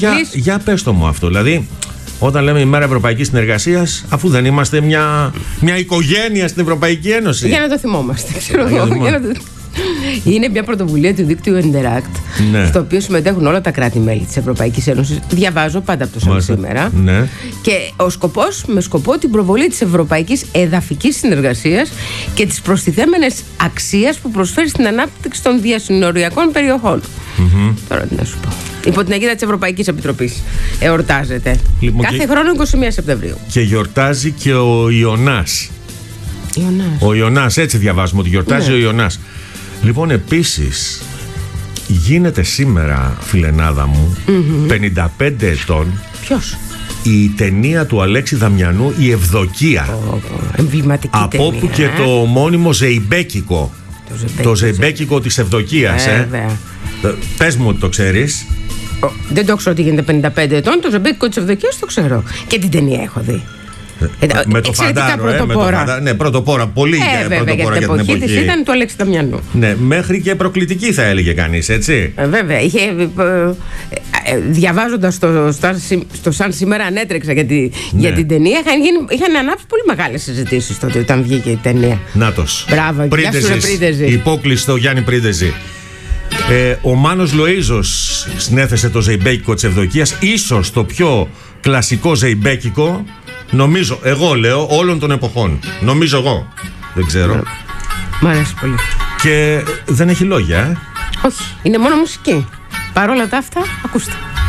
Για πες το μου αυτό. Δηλαδή, όταν λέμε ημέρα Ευρωπαϊκής Συνεργασίας, αφού δεν είμαστε μια οικογένεια στην Ευρωπαϊκή Ένωση. Για να το θυμόμαστε, ξέρω εγώ. Είναι μια πρωτοβουλία του δίκτυου Interact, ναι, στο οποίο συμμετέχουν όλα τα κράτη-μέλη της Ευρωπαϊκής Ένωσης. Διαβάζω πάντα από το σαν σήμερα. Ναι. Και ο σκοπός, με σκοπό την προβολή της ευρωπαϊκής εδαφικής συνεργασίας και της προστιθέμενης αξίας που προσφέρει στην ανάπτυξη των διασυνοριακών περιοχών. Τώρα τι να σου πω. Υπό την αιγίδα της Ευρωπαϊκής Επιτροπής εορτάζεται. Λοιπόν, κάθε χρόνο 21 Σεπτεμβρίου. Και γιορτάζει και ο Ιωνάς. Ο Ιωνάς, έτσι διαβάζουμε ότι γιορτάζει, ναι, ο Ιωνάς. Λοιπόν, επίσης γίνεται σήμερα, φιλενάδα μου, 55 ετών. Ποιος? Η ταινία του Αλέξη Δαμιανού, «Η Ευδοκία». Εμβληματική από ταινία. Από όπου και το μόνιμο ζεϊμπέκικο. Το ζεϊμπέκικο της Ευδοκίας. Πες μου ότι το ξέρεις. Δεν το ξέρω ότι γίνεται 55 ετών. Το ζεϊμπέκικο της Ευδοκίας το ξέρω. Και την ταινία έχω δει. Με το φαντάρο, ναι, πρωτοπόρα, πολύ πρωτοπόρα για την εποχή της ήταν του Αλέξη Δαμιανού. Ναι, μέχρι και προκλητική θα έλεγε κανείς, έτσι. Βέβαια, διαβάζοντας στο σαν σήμερα ανέτρεξα για την ταινία, είχαν ανάψει πολύ μεγάλες συζητήσεις τότε όταν βγήκε η ταινία. Νάτος. Μπράβο, Πρίντεζης, υπόκλειστο Γιάννη Πρίντεζη. Ο Μάνος Λοΐζος συνέθεσε το ζεϊμπέκικο της Ευδοκίας, ίσως το πιο κλασικό ζεϊμπέκικο, νομίζω, εγώ λέω, όλων των εποχών. Νομίζω εγώ. Δεν ξέρω. Μ' αρέσει πολύ. Και δεν έχει λόγια, Όχι, είναι μόνο μουσική. Παρ' όλα τα αυτά, ακούστε.